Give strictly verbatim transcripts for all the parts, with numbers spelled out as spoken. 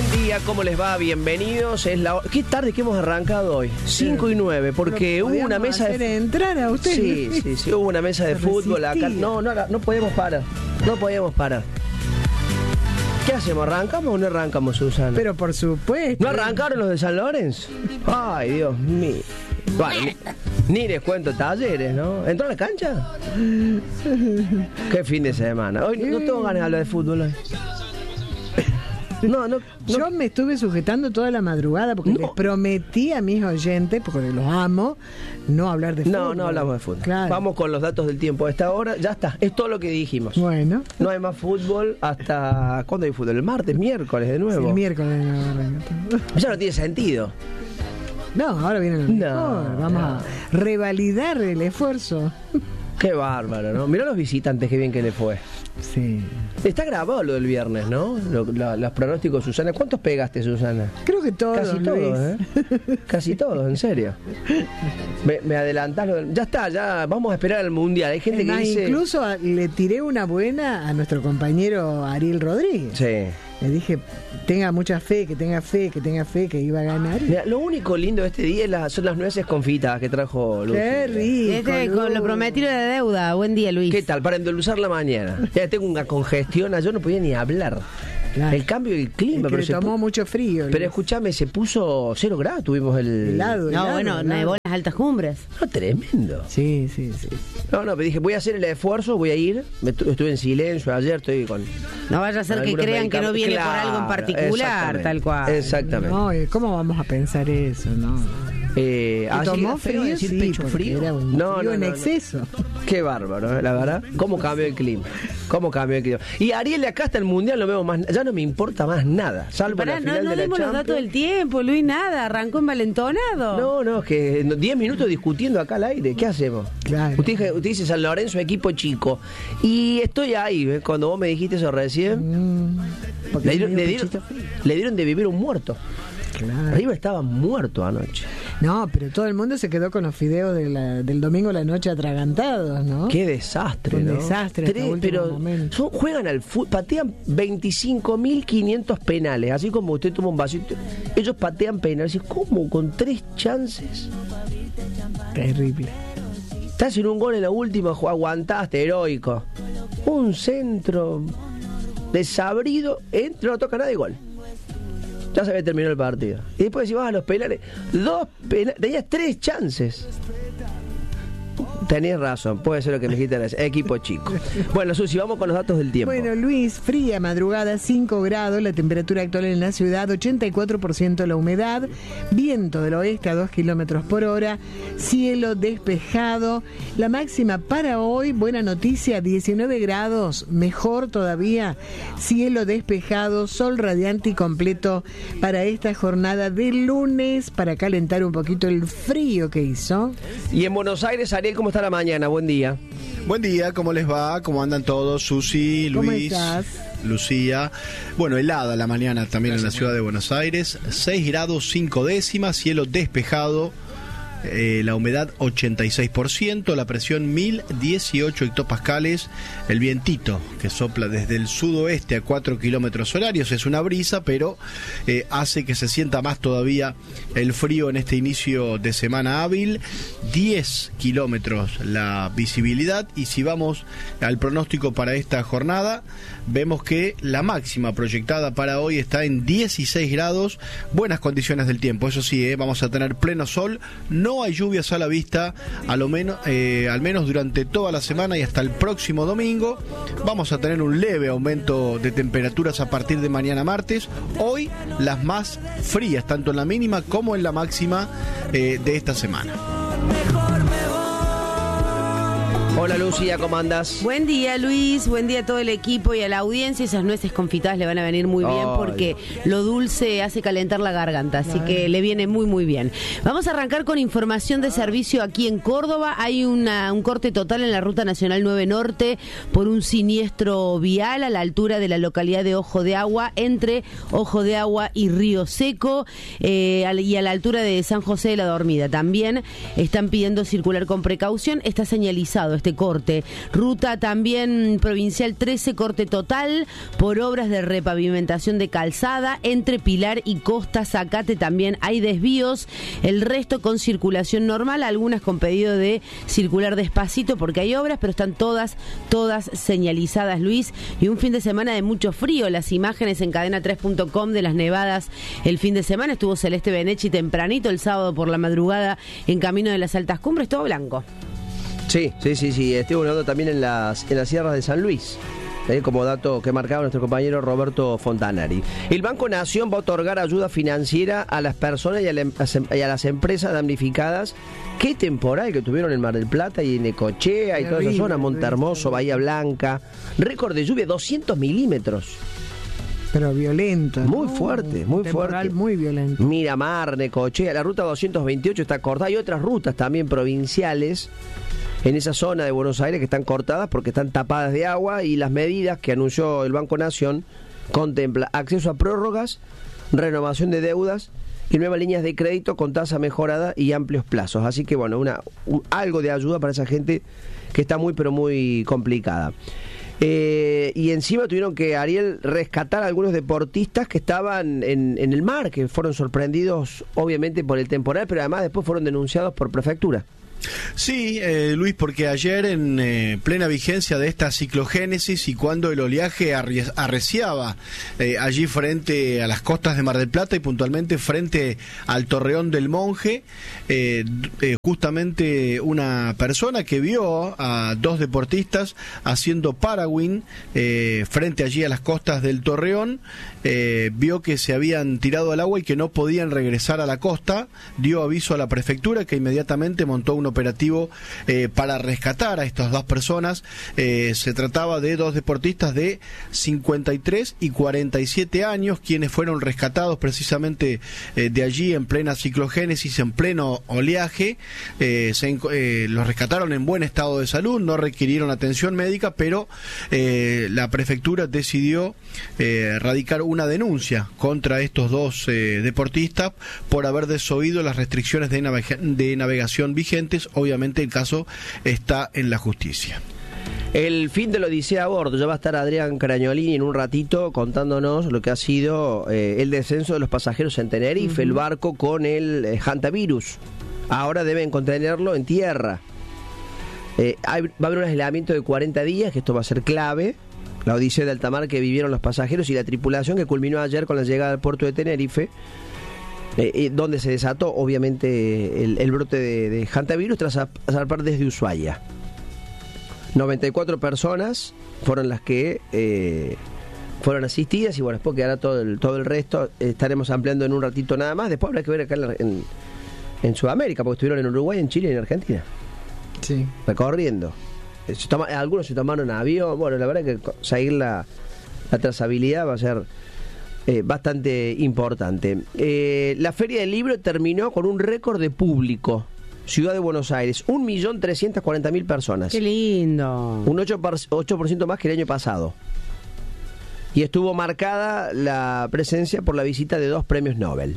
día, ¿cómo les va? Bienvenidos. Es la... Qué tarde que hemos arrancado hoy. cinco y nueve, porque hubo una mesa de... entrar a usted. Sí, sí, sí, hubo una mesa de fútbol acá. No, no, no podemos parar. No podemos parar. ¿Qué hacemos? ¿Arrancamos o no arrancamos, Susana? Pero por supuesto. ¿No arrancaron los de San Lorenzo? Ay, Dios mío. Bueno, ni, ni les cuento Talleres, ¿no? ¿Entró a la cancha? Qué fin de semana. Hoy no tengo ganas de hablar de fútbol hoy. No, no, no. Yo me estuve sujetando toda la madrugada porque no. les prometí a mis oyentes, porque los amo, no hablar de fútbol. No, no hablamos de fútbol. Claro. Vamos con los datos del tiempo. A esta hora ya está. Es todo lo que dijimos. Bueno. No hay más fútbol hasta... ¿Cuándo hay fútbol? ¿El martes? ¿Miércoles de nuevo? Sí, el miércoles de nuevo. Ya no tiene sentido. No, ahora viene el mejor. No, Vamos no. a revalidar el esfuerzo. Qué bárbaro, ¿no? Mirá los visitantes, qué bien que le fue. Sí. Está grabado lo del viernes, ¿no? Lo, la, los pronósticos, Susana. ¿Cuántos pegaste, Susana? Creo que todos. Casi todos, ¿eh? Casi todos, en serio. Me, me adelantás lo del... Ya está, ya vamos a esperar al Mundial. Hay gente es que más, dice... Incluso a, le tiré una buena a nuestro compañero Ariel Rodríguez. Sí. Le dije, tenga mucha fe, que tenga fe, que tenga fe, que iba a ganar. Mira, lo único lindo de este día es la, son las nueces confitadas que trajo Luis. Qué rico. Este, con lo prometido de deuda. Buen día, Luis. ¿Qué tal? Para endulzar la mañana. Ya tengo una congestión, yo no podía ni hablar. Claro. El cambio del clima. Es que pero le tomó pu- mucho frío. Pero escúchame, se puso cero grados, tuvimos el... Helado, no, helado, bueno, helado. nevó en las altas cumbres. No, tremendo. Sí, sí, sí. No, no, pero dije, voy a hacer el esfuerzo, voy a ir. Me tu- estuve en silencio ayer, estoy con... No vaya a ser que crean que no viene claro, por algo en particular, tal cual. Exactamente. No, ¿cómo vamos a pensar eso? No. Eh, tomó frío, decir sí, pecho frío. Era un no, frío no, en no, exceso. No. Qué bárbaro, ¿eh? La verdad. ¿Cómo cambió el clima? ¿Cómo cambió el clima? Y Ariel, de acá hasta el Mundial no vemos más, ya no me importa más nada, salvo Pará, la final no, no de la dimos Champions. los datos del tiempo, Luis, nada, arrancó envalentonado. No, no, es que diez minutos discutiendo acá al aire, ¿qué hacemos? Claro. Usted, usted dice San Lorenzo, equipo chico. Y estoy ahí, ¿eh? Cuando vos me dijiste eso recién, mm, le, dieron, le, dieron, le dieron de vivir un muerto. Claro. River estaba muerto anoche. No, pero todo el mundo se quedó con los fideos de la, del domingo a la noche atragantados, ¿no? Qué desastre, Un ¿no? desastre. Tres, pero son, juegan al fútbol, patean veinticinco mil quinientos penales, así como usted toma un vasito. Ellos patean penales. ¿Cómo? Con tres chances. Terrible. Estás en un gol en la última, aguantaste, heroico. Un centro desabrido, entra, no toca nada de gol. Ya se había terminado el partido. Y después si vas a los penales, dos penales, tenías tres chances. Tenías razón, puede ser lo que me dijiste, es equipo chico. Bueno, Susi, vamos con los datos del tiempo. Bueno, Luis, fría madrugada, cinco grados, la temperatura actual en la ciudad, ochenta y cuatro por ciento la humedad, viento del oeste a dos kilómetros por hora, cielo despejado, la máxima para hoy, buena noticia, diecinueve grados, mejor todavía, cielo despejado, sol radiante y completo para esta jornada de lunes, para calentar un poquito el frío que hizo. Y en Buenos Aires, Ariel, ¿cómo está la mañana? Buen día. Buen día, ¿cómo les va? ¿Cómo andan todos? Susi, ¿Cómo Luis, estás? Lucía. Bueno, helada la mañana también en la ciudad de Buenos Aires. seis grados cinco décimas, cielo despejado. Eh, la humedad ochenta y seis por ciento, la presión mil dieciocho hectopascales, el vientito que sopla desde el sudoeste a cuatro kilómetros horarios, es una brisa, pero eh, hace que se sienta más todavía el frío en este inicio de semana hábil. Diez kilómetros la visibilidad, y si vamos al pronóstico para esta jornada, vemos que la máxima proyectada para hoy está en dieciséis grados, buenas condiciones del tiempo, eso sí, eh, vamos a tener pleno sol, no No hay lluvias a la vista, a lo menos, eh, al menos durante toda la semana y hasta el próximo domingo. Vamos a tener un leve aumento de temperaturas a partir de mañana martes. Hoy las más frías, tanto en la mínima como en la máxima eh, de esta semana. Hola Lucía, ¿cómo andás? Buen día, Luis, buen día a todo el equipo y a la audiencia. Esas nueces confitadas le van a venir muy bien. Ay. Porque lo dulce hace calentar la garganta, así Ay. que le viene muy muy bien. Vamos a arrancar con información de servicio aquí en Córdoba. Hay una, un corte total en la Ruta Nacional nueve Norte por un siniestro vial a la altura de la localidad de Ojo de Agua, entre Ojo de Agua y Río Seco, eh, y a la altura de San José de la Dormida. También están pidiendo circular con precaución. Está señalizado este este corte. Ruta también provincial trece, corte total por obras de repavimentación de calzada entre Pilar y Costa Zacate. También hay desvíos, el resto con circulación normal, algunas con pedido de circular despacito porque hay obras, pero están todas, todas señalizadas, Luis. Y un fin de semana de mucho frío. Las imágenes en cadena tres punto com de las nevadas el fin de semana. Estuvo Celeste Benechi tempranito el sábado por la madrugada en camino de las altas cumbres, todo blanco. Sí, sí, sí, sí. Estoy volando también en las, en las sierras de San Luis. Eh, como dato que marcaba nuestro compañero Roberto Fontanari. El Banco Nación va a otorgar ayuda financiera a las personas y a, la, y a las empresas damnificadas. Qué temporal que tuvieron en Mar del Plata y en Necochea y toda esa zona, Montehermoso, Bahía Blanca. Récord de lluvia, doscientos milímetros. Pero violento. Muy ¿no? fuerte, muy Temporal fuerte. Muy violento. Miramar, Necochea, la ruta doscientos veintiocho está cortada. Hay otras rutas también provinciales en esa zona de Buenos Aires que están cortadas porque están tapadas de agua, y las medidas que anunció el Banco Nación contempla acceso a prórrogas, renovación de deudas y nuevas líneas de crédito con tasa mejorada y amplios plazos. Así que bueno, una un, algo de ayuda para esa gente que está muy pero muy complicada. Eh, y encima tuvieron que, Ariel, rescatar a algunos deportistas que estaban en, en el mar, que fueron sorprendidos obviamente por el temporal, pero además después fueron denunciados por prefectura. Sí, eh, Luis, porque ayer en eh, plena vigencia de esta ciclogénesis y cuando el oleaje arre- arreciaba eh, allí frente a las costas de Mar del Plata y puntualmente frente al Torreón del Monje, eh, eh, justamente una persona que vio a dos deportistas haciendo paragüín eh, frente allí a las costas del Torreón, eh, vio que se habían tirado al agua y que no podían regresar a la costa, dio aviso a la prefectura, que inmediatamente montó un operativo eh, para rescatar a estas dos personas. Eh, se trataba de dos deportistas de cincuenta y tres y cuarenta y siete años, quienes fueron rescatados precisamente eh, de allí en plena ciclogénesis, en pleno oleaje. Eh, se, eh, los rescataron en buen estado de salud, no requirieron atención médica, pero eh, la prefectura decidió eh, radicar una denuncia contra estos dos eh, deportistas por haber desoído las restricciones de, navega- de navegación vigentes. Obviamente el caso está en la justicia. El fin de la odisea a bordo. Ya va a estar Adrián Caragnolini en un ratito contándonos lo que ha sido eh, el descenso de los pasajeros en Tenerife, uh-huh. el barco con el eh, hantavirus. Ahora deben contenerlo en tierra. Eh, hay, va a haber un aislamiento de cuarenta días, que esto va a ser clave. La odisea de alta mar que vivieron los pasajeros y la tripulación, que culminó ayer con la llegada al puerto de Tenerife, eh, eh, donde se desató obviamente el, el brote de, de hantavirus tras zarpar desde Ushuaia. noventa y cuatro personas fueron las que eh, fueron asistidas, y bueno, después quedará todo el, todo el resto. Estaremos ampliando en un ratito nada más. Después habrá que ver acá en, la, en, en Sudamérica, porque estuvieron en Uruguay, en Chile y en Argentina. Sí. Recorriendo. Se toma, algunos se tomaron avión. Bueno, la verdad que seguir la, la trazabilidad va a ser eh, bastante importante. Eh, la Feria del Libro terminó con un récord de público. Ciudad de Buenos Aires, un millón trescientas cuarenta mil personas. ¡Qué lindo! Un ocho por ciento más que el año pasado. Y estuvo marcada la presencia por la visita de dos premios Nobel.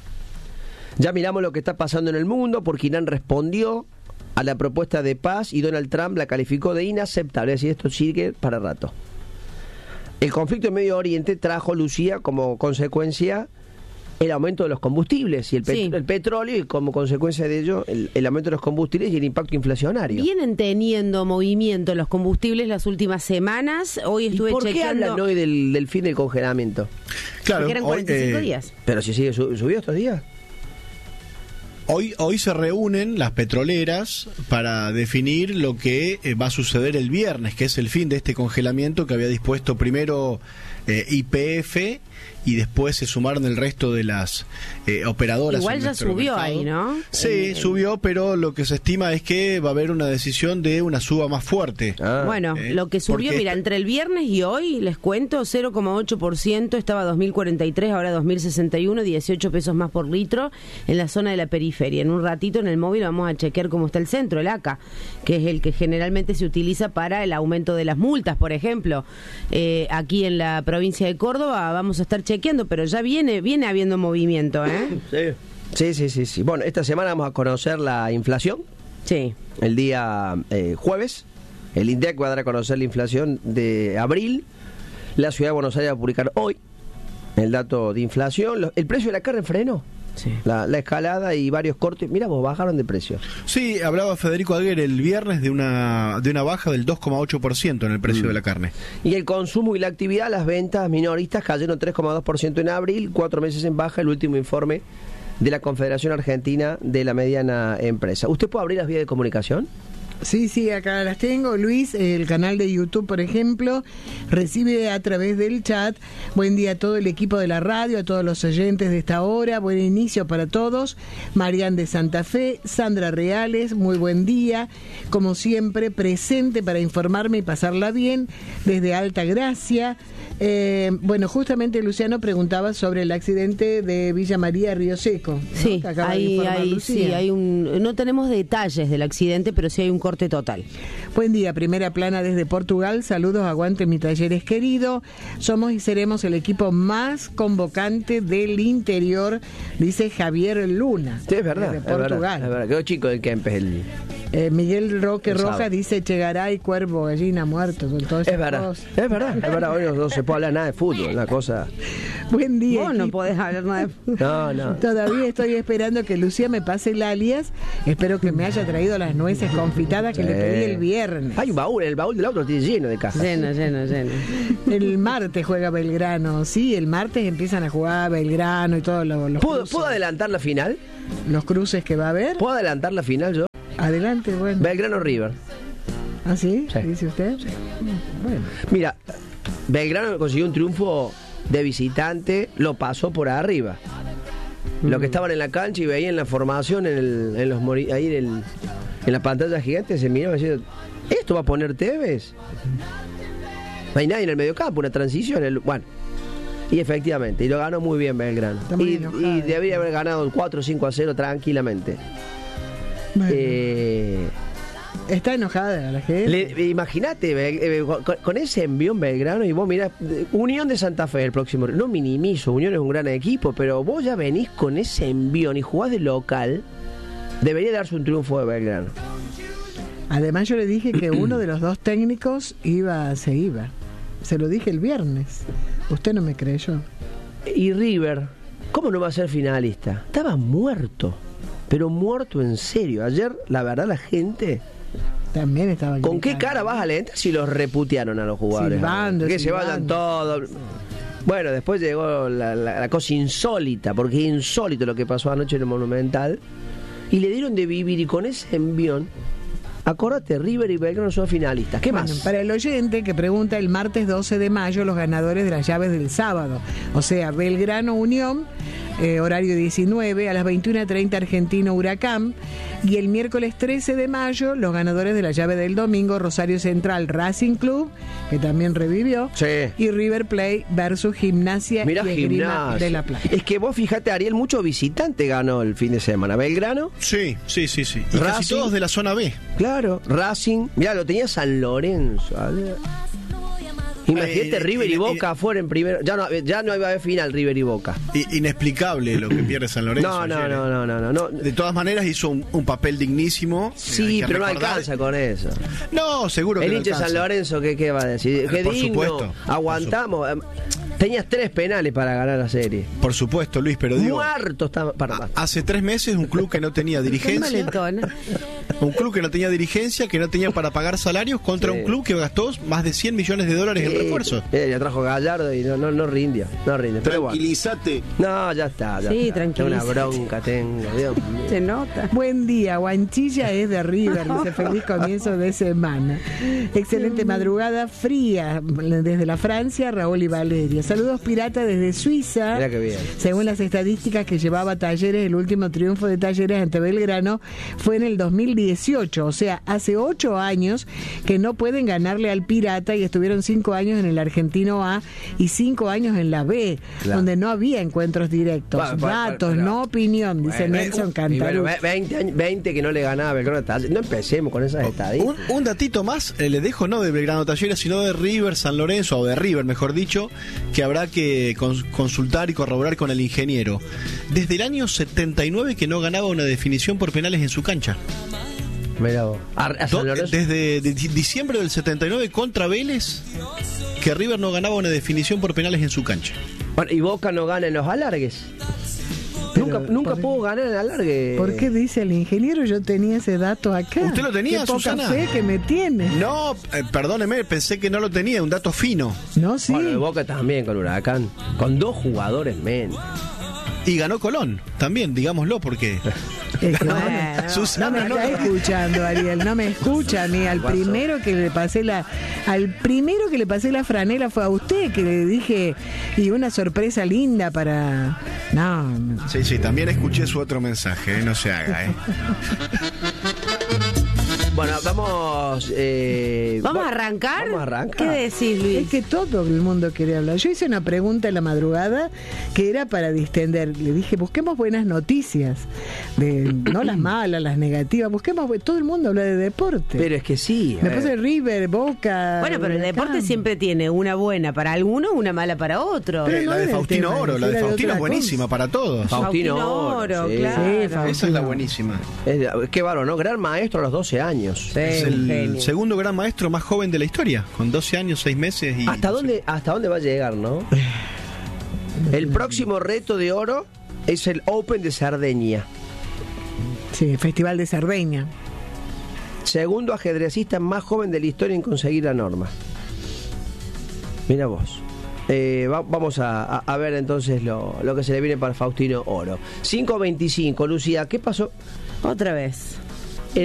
Ya miramos lo que está pasando en el mundo, porque Irán respondió a la propuesta de paz y Donald Trump la calificó de inaceptable. Es decir, esto sigue para rato. El conflicto en Medio Oriente trajo, Lucía, como consecuencia el aumento de los combustibles y el, pet- sí. el petróleo, y como consecuencia de ello el, el aumento de los combustibles y el impacto inflacionario. Vienen teniendo movimiento los combustibles las últimas semanas. Hoy estuve ¿Y por chequeando... qué hablan hoy del, del fin del congelamiento? Claro, porque eran cuarenta y cinco hoy, eh, días. Pero si sigue su- subido estos días. Hoy, hoy se reúnen las petroleras para definir lo que eh, va a suceder el viernes, que es el fin de este congelamiento que había dispuesto primero eh, Y P F, y después se sumaron el resto de las eh, operadoras. Igual ya subió ahí, ¿no? Sí, el, subió, pero lo que se estima es que va a haber una decisión de una suba más fuerte. Ah. Bueno, Eh, lo que subió, porque mira, este- entre el viernes y hoy, les cuento, cero coma ocho por ciento, estaba dos mil cuarenta y tres, ahora dos mil sesenta y uno, dieciocho pesos más por litro en la zona de la periferia. En un ratito en el móvil vamos a chequear cómo está el centro, el A C A, que es el que generalmente se utiliza para el aumento de las multas, por ejemplo. Eh, aquí en la provincia de Córdoba vamos a estar chequeando, pero ya viene, viene habiendo movimiento, ¿eh? Sí. Sí, sí, sí, sí. Bueno, esta semana vamos a conocer la inflación. Sí. El día eh, jueves. El INDEC va a dar a conocer la inflación de abril. La Ciudad de Buenos Aires va a publicar hoy el dato de inflación. El precio de la carne frenó. Sí. La, la escalada y varios cortes. Mira, vos bajaron de precio. Sí, hablaba Federico Aguer el viernes de una de una baja del dos coma ocho por ciento en el precio mm. de la carne. Y el consumo y la actividad, las ventas minoristas cayeron tres coma dos por ciento en abril, cuatro meses en baja, el último informe de la Confederación Argentina de la Mediana Empresa. ¿Usted puede abrir las vías de comunicación? Sí, sí, acá las tengo. Luis, el canal de YouTube, por ejemplo, recibe a través del chat. Buen día a todo el equipo de la radio, a todos los oyentes de esta hora. Buen inicio para todos. Marián de Santa Fe, Sandra Reales, muy buen día. Como siempre, presente para informarme y pasarla bien desde Alta Gracia. Eh, bueno, justamente Luciano preguntaba sobre el accidente de Villa María, Río Seco, ¿no? Sí, hay, hay, sí, hay un, no tenemos detalles del accidente, pero sí hay un corte total. Buen día, primera plana desde Portugal. Saludos, aguante mi Talleres querido. Somos y seremos el equipo más convocante del interior, dice Javier Luna. Sí, es verdad, de es Portugal. Verdad, es verdad. Quedó chico el Kempes el... Eh, Miguel Roque Rojas dice Chegaray, Cuervo, Gallina, Muerto. Con todas es verdad, cosas. es verdad, es verdad. Hoy no, no se puede hablar nada de fútbol, una cosa. Buen día. Vos no podés hablar nada de fútbol. No, no. Todavía estoy esperando que Lucía me pase el alias. Espero que me haya traído las nueces confitadas que sí. le pedí el viernes. Hay un baúl, el baúl del auto tiene lleno de cajas. Lleno, lleno, lleno. El martes juega Belgrano, sí, el martes empiezan a jugar Belgrano y todos los, los ¿Puedo, ¿Puedo adelantar la final? Los cruces que va a haber. ¿Puedo adelantar la final yo? Adelante, bueno. Belgrano River. ¿Ah, sí? sí. ¿Dice usted? Sí. Bueno. Mira, Belgrano consiguió un triunfo de visitante, lo pasó por arriba. Mm. Los que estaban en la cancha y veían la formación en, el, en los mori ahí en, el, en la pantalla gigante, se miraban diciendo, ¿esto va a poner Tevez? No hay nadie en el mediocampo, una transición. El, bueno, y efectivamente, y lo ganó muy bien Belgrano. Y, y debería haber ganado cuatro o cinco a cero tranquilamente. Bueno. Eh, Está enojada la gente. Imagínate, eh, con, con ese envión Belgrano, y vos mirá, Unión de Santa Fe el próximo. No minimizo, Unión es un gran equipo, pero vos ya venís con ese envión y jugás de local, debería darse un triunfo de Belgrano. Además yo le dije que uno de los dos técnicos iba, se iba. Se lo dije el viernes. Usted no me creyó. Y River, ¿cómo no va a ser finalista? Estaba muerto. Pero muerto en serio. Ayer, la verdad, la gente... También estaba... ¿Con qué cara vas a leer si los reputearon a los jugadores? Silbando, que silbando. se vayan todos. Bueno, después llegó la, la, la cosa insólita, porque es insólito lo que pasó anoche en el Monumental. Y le dieron de vivir, y con ese envión... Acordate, River y Belgrano son finalistas. ¿Qué bueno, más? Para el oyente que pregunta, el martes doce de mayo los ganadores de las llaves del sábado. O sea, Belgrano Unión, eh, horario diecinueve, a las veintiuna treinta Argentino Huracán. Y el miércoles trece de mayo los ganadores de la llave del domingo, Rosario Central Racing Club, que también revivió. Sí. Y River Plate versus Gimnasia Mirá, y Esgrima Gimnasia de la Plata. Es que vos fíjate, Ariel, mucho visitante ganó el fin de semana. Belgrano. Sí, sí, sí, sí. Y Racing, casi todos de la zona B. Claro, Racing. Mirá, lo tenía San Lorenzo. Imagínate, eh, River y Boca afuera en primero. Ya no, ya no iba a haber final River y Boca. Inexplicable lo que pierde San Lorenzo. No, no, no, no, no, no. De todas maneras hizo un, un papel dignísimo. Sí, pero recordar. No alcanza con eso. No, seguro que el no hincha de San Lorenzo, ¿qué, ¿qué va a decir? ¿Qué por digno? Supuesto. Aguantamos. Tenías tres penales para ganar la serie. Por supuesto, Luis, pero digo... Muerto estaba... A, hace tres meses un club que no tenía dirigencia... un club que no tenía dirigencia, que no tenía para pagar salarios, contra sí. un club que gastó más de cien millones de dólares sí, en refuerzos. Eh, ya trajo Gallardo y no, no, no rindió. No rinde. Tranquilízate. Bueno. No, ya está. Ya sí, está. tranquilízate. Una bronca tengo, Dios mío. Se nota. Buen día, Guanchilla es de River, dice feliz comienzo de semana. Excelente madrugada, fría desde la Francia, Raúl y Valeria. Saludos pirata desde Suiza. Mirá que bien. Según las estadísticas que llevaba Talleres, el último triunfo de Talleres ante Belgrano fue en el dos mil dieciocho, o sea, hace ocho años que no pueden ganarle al Pirata, y estuvieron cinco años en el Argentino A y cinco años en la B, claro, donde no había encuentros directos. Bueno, Datos, bueno, no opinión, dice bueno, Nelson Cantarú. Bueno, veinte, veinte que no le ganaba a Belgrano Talleres. No empecemos con esas estadísticas. Un, un datito más, eh, le dejo no de Belgrano Talleres, sino de River San Lorenzo, o de River, mejor dicho, que habrá que cons consultar y corroborar con el ingeniero. Desde el año setenta y nueve que no ganaba una definición por penales en su cancha. Mirá vos. A, a San Do- Lorenzo. desde de- diciembre del setenta y nueve contra Vélez, que River no ganaba una definición por penales en su cancha. Bueno, y Boca no gana en los alargues. Pero, nunca nunca ¿por- pudo ganar en el alargue. ¿Por qué dice el ingeniero? Yo tenía ese dato acá. ¿Usted lo tenía, Qué poca Susana? fe que me tiene. No, eh, perdóneme, pensé que no lo tenía, un dato fino. No, sí. Bueno, el Boca también con Huracán. Con dos jugadores menos. Y ganó Colón, también, digámoslo, porque... Es que, Bueno, bueno, no Susana, me no. está escuchando, Ariel, no me escucha ni al primero que le pasé la al primero que le pasé la franela fue a usted, que le dije, y una sorpresa linda para no, no. Sí, sí, también escuché su otro mensaje, eh, no se haga, ¿eh? Bueno, vamos. Eh, ¿Vamos va- a arrancar? Vamos a arrancar. ¿Qué decís, Es Luis? que todo el mundo quiere hablar. Yo hice una pregunta en la madrugada que era para distender. Le dije, busquemos buenas noticias. De, no las malas, las negativas. Busquemos. bu- Todo el mundo habla de deporte. Pero es que sí. Me eh. puse River, Boca. Bueno, pero el Huracán. deporte siempre tiene una buena para algunos, una mala para otros. Pero Eh, no la de era el Faustino tema, Oro, la era de de Faustino otra es buenísima cosa. para todos. Faustino Oro, Oro, sí. claro. Sí, Esa es la buenísima. Es, qué bárbaro, ¿no? Gran maestro a los doce años. Sí, Es un el genio. segundo gran maestro más joven de la historia, con doce años, seis meses y... ¿Hasta dónde, ¿Hasta dónde va a llegar, no? El próximo reto de oro es el Open de Cerdeña. Sí, Festival de Cerdeña. Segundo ajedrecista más joven de la historia en conseguir la norma. Mira vos. Eh, va- vamos a, a- a ver entonces lo, lo que se le viene para Faustino Oro. cinco veinticinco, Lucía, ¿qué pasó? Otra vez.